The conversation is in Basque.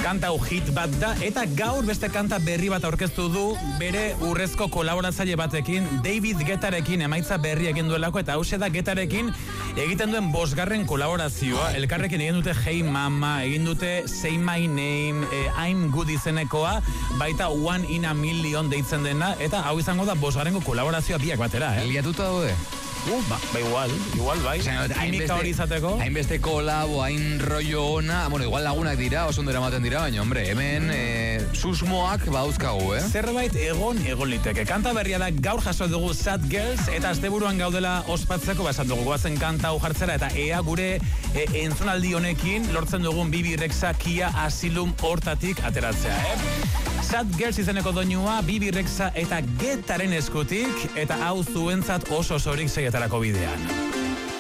Kanta hit bat da, eta gaur beste kanta berri bat aurkeztu du bere urrezko kolaboratzaile batekin, David Guettarekin emaitza berri egin duelako, eta hause da Guettarekin egiten duen 5. kolaborazioa. Elkarrekin egin dute Hey Mama, egin dute Say My Name, I'm Good izenekoa, baita One in a Million deitzen dena, eta hau izango da 5. kolaborazioa biak batera, Liatuta daude? Ba igual, bai. Kimika hori izateko. Hainbeste kolabo, hain rollo ona, bueno, igual lagunak dira, oso ondo eramaten dira, baina, hombre, hemen susmoak bauzkagu, Zerbait egon liteke. Kanta berria da gaur jaso dugu Sad Girls, eta asteburuan gaudela ospatzeko, esan dugu goazen kanta hau jartzera, eta ea gure entzunaldi honekin lortzen dugun Bibi Rexha Kia Asylum hortatik ateratzea, Sad Girls izeneko doinua, Bibi Rexha eta Guettaren eskutik, eta hau zuentzat oso sorik seietarako bidean.